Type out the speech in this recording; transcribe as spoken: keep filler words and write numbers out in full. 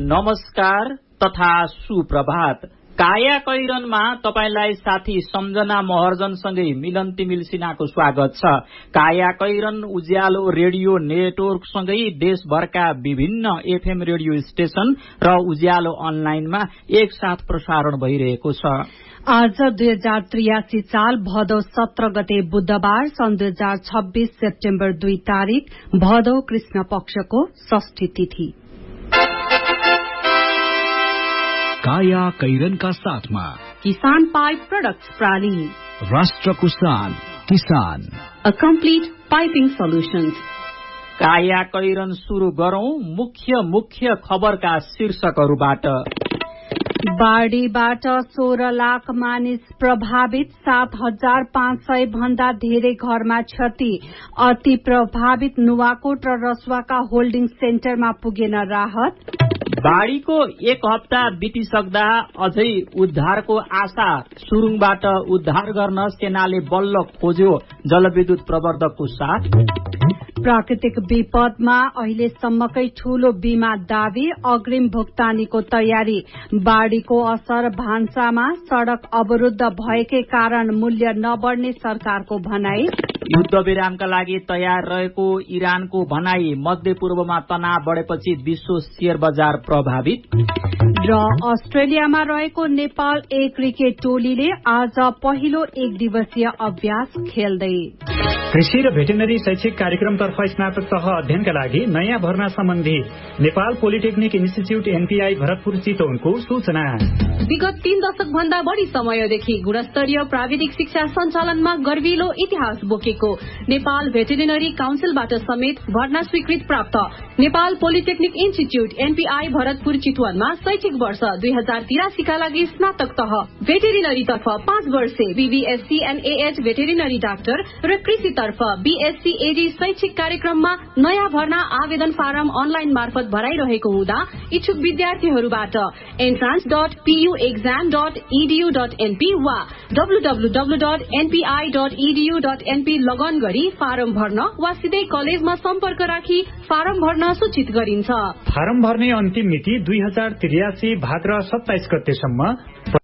नमस्कार तथा सुप्रभात। काया कैरनमा तपाईलाई साथी सम्झना महर्जनसँगै मिलन तिमिल सिन्हाको स्वागत छ। काया कैरन उज्यालो रेडियो नेटवर्कसँगै देशभरका विभिन्न एफएम रेडियो स्टेशन र उज्यालो अनलाइनमा एकसाथ प्रसारण भइरहेको छ। आज दुई हजार त्रियासी साल भदौ सत्र गते बुधबार सन् दुई हजार छब्बीस सेप्टेम्बर दुई तारीक भदौ कृष्ण पक्षको षष्ठी तिथि। काया कैरनका साथमा किसान पाइप प्रोडक्ट्स प्राली, राष्ट्रको शान किसान, अ कम्प्लिट पाइपिङ सोल्युशन्स। काया कैरन शुरू गरौं मुख्य मुख्य खबरका शीर्षकहरूबाट। बाढ़ीबाट सोह्र लाख मानिस प्रभावित, सात हजार पाँच सय भन्दा धेरै घरमा क्षति। अति प्रभावित नुवाकोट र रसुवाका होल्डिङ सेन्टरमा पुगेन राहत। बाढ़ीको एक हप्ता बितिसक्दा अझै उद्धारको आशा, सुरुङबाट उद्धार गर्न सेनाले बल्ल खोज्यो जलविद्युत प्रवर्धकको साथ। प्राकृतिक विपदमा अहिलेसम्मकै ठूलो बीमा दावी, अग्रिम भुक्तानीको तयारी। बाढ़ीको असर भान्सामा, सड़क अवरुद्ध भएकै कारण मूल्य नबढ्ने सरकारको भनाई। युद्ध विरामका लागि तयार रहेको इरानको भनाई, मध्यपूर्वमा तनाव बढेपछि विश्व शेयर बजार प्रभावित। र अस्ट्रेलियामा रहेको नेपाल ए क्रिकेट टोलीले आज पहिलो एक दिवसीय अभ्यास खेल्दै। कृषि र भेटेनरी शैक्षिक कार्यक्रमतर्फ स्नातक तह अध्ययनका लागि नयाँ भर्ना सम्बन्धी Nepal polytechnic institute NPI Bharatpur चितवनको सूचना। विगत तीन दशक भन्दा बढ़ी समयदेखि गुणस्तरीय प्राविधिक शिक्षा सञ्चालनमा गर्विलो इतिहास बोकेको नेपाल भेटेरिनरी काउन्सिलबाट समेत भर्ना स्वीकृत प्राप्त Nepal polytechnic institute NPI Bharatpur चितवनमा शैक्षिक वर्ष दुई हजार तिरासीका लागि स्नातक तह भेटेरिनरी तर्फ पाँच वर्षे बीबीएससी एनएएच भेटेरिनरी डाक्टर र कृषि तर्फ बीएससी एडी शैक्षिक कार्यक्रममा नयाँ भर्ना आवेदन फारम अनलाइन मार्फत भराइरहेको हुँदा इच्छुक विद्यार्थीहरूबाट entrance dot PU exam dot edu dot NP वा W W W dot NPI dot edu dot NP लगन गरी फारम भर्न वा सिधै कलेजमा सम्पर्क राखी फारम भर्न सूचित गरिन्छ। फारम भर्ने अन्तिम मिति दुई हजार त्रियासी भाद्र सत्ताइस गतेसम्म।